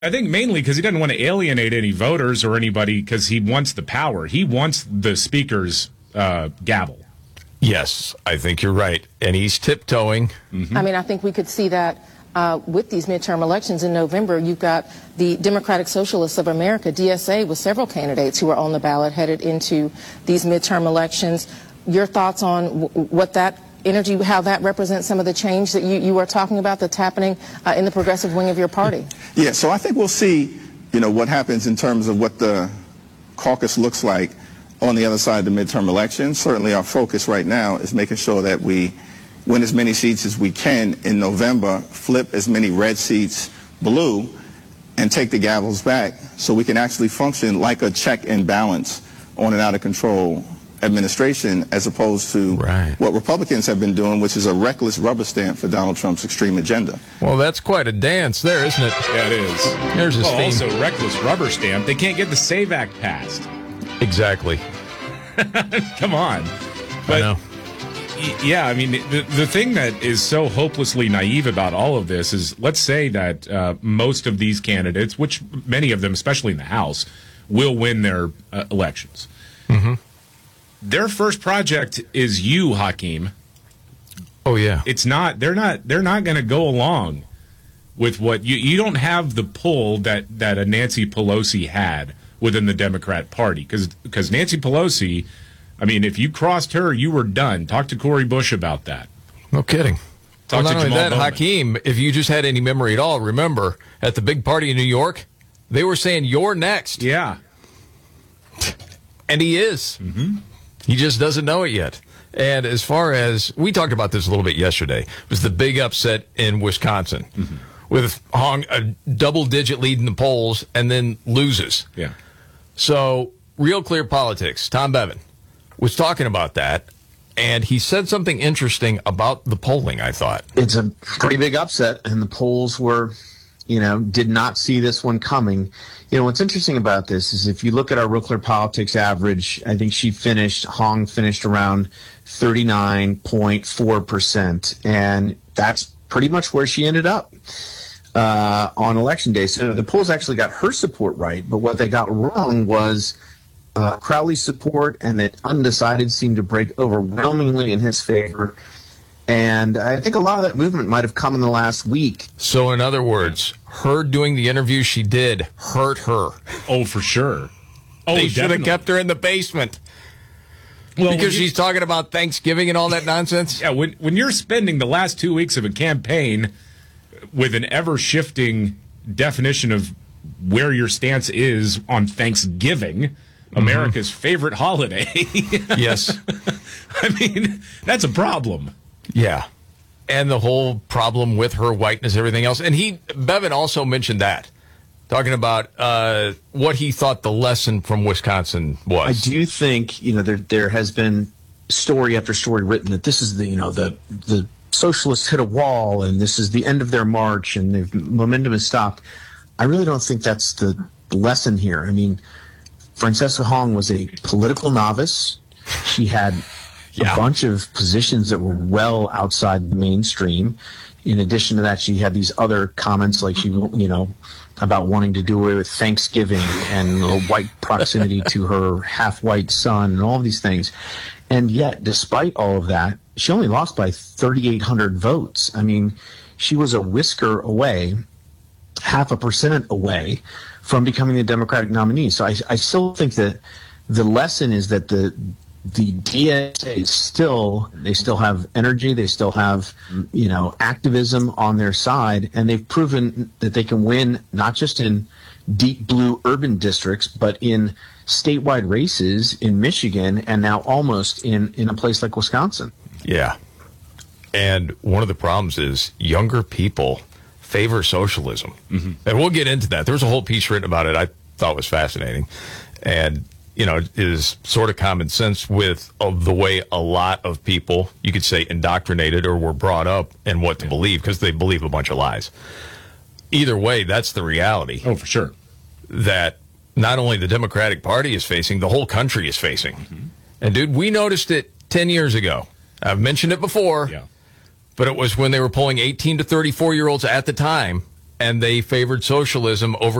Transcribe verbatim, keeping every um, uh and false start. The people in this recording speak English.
I think mainly because he doesn't want to alienate any voters or anybody because he wants the power. He wants the speaker's uh, gavel. Yes, I think you're right. And he's tiptoeing. Mm-hmm. I mean, I think we could see that uh, with these midterm elections in November. You've got the Democratic Socialists of America, D S A, with several candidates who are on the ballot headed into these midterm elections. Your thoughts on w what that energy, how that represents some of the change that you, you are talking about that's happening uh, in the progressive wing of your party? Yeah, so I think we'll see, you know, what happens in terms of what the caucus looks like on the other side of the midterm elections. Certainly our focus right now is making sure that we win as many seats as we can in November, flip as many red seats blue, and take the gavels back so we can actually function like a check and balance on an out-of-control administration, as opposed to right. what Republicans have been doing, which is a reckless rubber stamp for Donald Trump's extreme agenda. Well, that's quite a dance there, isn't it? Yeah, it is. There's his well, theme. Also, reckless rubber stamp. They can't get the SAVE Act passed. Exactly. Come on. But, I know. Yeah, I mean, the, the thing that is so hopelessly naive about all of this is, let's say that uh, most of these candidates, which many of them, especially in the House, will win their uh, elections. Mm-hmm. Their first project is you, Hakeem. Oh yeah. It's not. They're not. They're not going to go along with what you. You don't have the pull that that a Nancy Pelosi had within the Democrat Party, because because Nancy Pelosi, I mean, if you crossed her, you were done. Talk to Cori Bush about that. No kidding. Talk well, to not only Jamal that, Bowman. Hakeem, if you just had any memory at all, remember at the big party in New York, they were saying you're next. Yeah. And he is. Mm-hmm. He just doesn't know it yet. And as far as, we talked about this a little bit yesterday, was the big upset in Wisconsin, mm-hmm. with Hong a double-digit lead in the polls and then loses. Yeah. So, Real Clear Politics, Tom Bevan, was talking about that, and he said something interesting about the polling, I thought. It's a pretty big upset, and the polls were, you know, did not see this one coming. You know, what's interesting about this is if you look at our Real Clear Politics average, I think she finished, Hong finished around thirty-nine point four percent, and that's pretty much where she ended up uh, on election day. So the polls actually got her support right, but what they got wrong was uh, Crowley's support, and that undecided seemed to break overwhelmingly in his favor. And I think a lot of that movement might have come in the last week. So, in other words, her doing the interview she did hurt her. Oh, for sure. Oh, they should have definitely. kept her in the basement. Well, because you, she's talking about Thanksgiving and all that nonsense? Yeah, when, when you're spending the last two weeks of a campaign with an ever-shifting definition of where your stance is on Thanksgiving, mm-hmm. America's favorite holiday. Yes. I mean, that's a problem. Yeah. And the whole problem with her whiteness, everything else. And he, Bevan also mentioned that, talking about uh, what he thought the lesson from Wisconsin was. I do think, you know, there there has been story after story written that this is the, you know, the the socialists hit a wall and this is the end of their march and the momentum has stopped. I really don't think that's the lesson here. I mean, Francesca Hong was a political novice. She had Yeah. a bunch of positions that were well outside the mainstream. In addition to that, she had these other comments like she, you know, about wanting to do away with Thanksgiving and a white proximity to her half-white son and all of these things. And yet, despite all of that, she only lost by thirty-eight hundred votes. I mean, she was a whisker away, half a percent away from becoming the Democratic nominee. So I, I still think that the lesson is that the The D S A still, they still have energy, they still have, you know, activism on their side, and they've proven that they can win not just in deep blue urban districts, but in statewide races in Michigan and now almost in, in a place like Wisconsin. Yeah. And one of the problems is younger people favor socialism. Mm-hmm. And we'll get into that. There was a whole piece written about it I thought was fascinating. And you know, is sort of common sense with uh, the way a lot of people, you could say, indoctrinated or were brought up in what to believe, because they believe a bunch of lies. Either way, that's the reality. Oh, for sure. That not only the Democratic Party is facing, the whole country is facing. Mm-hmm. And, dude, we noticed it ten years ago. I've mentioned it before, yeah. but it was when they were polling eighteen to thirty-four-year-olds at the time, and they favored socialism over